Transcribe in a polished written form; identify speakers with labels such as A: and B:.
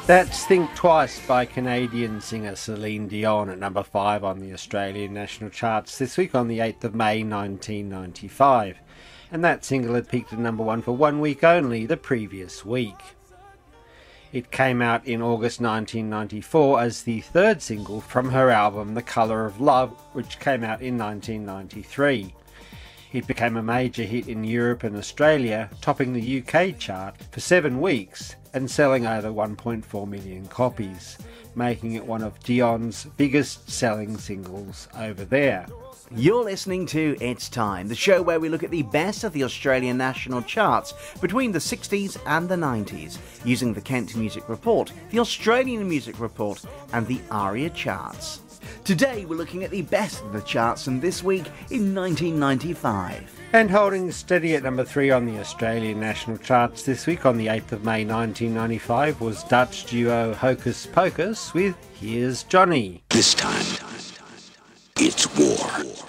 A: That's Think Twice by Canadian singer Celine Dion at number 5 on the Australian national charts this week on the 8th of May 1995. And that single had peaked at number 1 for 1 week only the previous week. It came out in August 1994 as the third single from her album The Colour of Love, which came out in 1993. It became a major hit in Europe and Australia, topping the UK chart for 7 weeks and selling over 1.4 million copies, making it one of Dion's biggest selling singles over there.
B: You're listening to It's Time, the show where we look at the best of the Australian national charts between the 60s and the 90s, using the Kent Music Report, the Australian Music Report and the ARIA charts. Today we're looking at the best of the charts from this week in 1995.
A: And holding steady at number 3 on the Australian national charts this week on the 8th of May 1995 was Dutch duo Hocus Pocus with Here's Johnny.
C: This time, it's war.